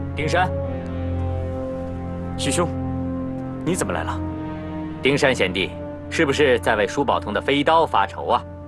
丁山， 师兄，你怎么来了？ 丁山贤弟，是不是在为舒宝通的飞刀发愁啊？